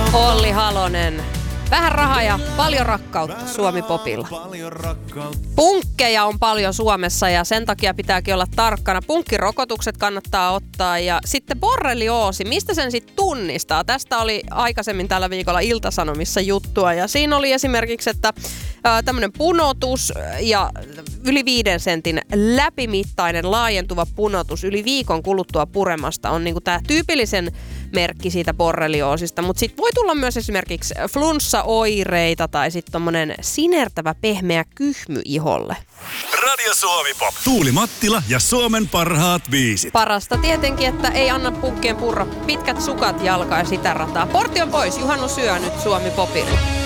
Olli Halonen. Vähän rahaa ja paljon rakkautta Suomi-popilla. Punkkeja on paljon Suomessa ja sen takia pitääkin olla tarkkana. Punkkirokotukset kannattaa ottaa ja sitten borrelioosi, mistä sen sitten tunnistaa? Tästä oli aikaisemmin tällä viikolla Ilta-Sanomissa juttua ja siinä oli esimerkiksi, että tämmöinen punotus ja yli 5 sentin läpimittainen laajentuva punotus yli viikon kuluttua puremasta on niinku tämä tyypillisen merkki siitä borrelioosista, mutta sitten voi tulla myös esimerkiksi flunssaoireita tai sitten tommonen sinertävä pehmeä kyhmy iholle. Radio Suomi Pop. Tuuli Mattila ja Suomen parhaat biisit. Parasta tietenkin, että ei anna punkkien purra pitkät sukat jalkaa ja sitä rataa. Portti on pois, Juhannus syö nyt Suomi Popilla.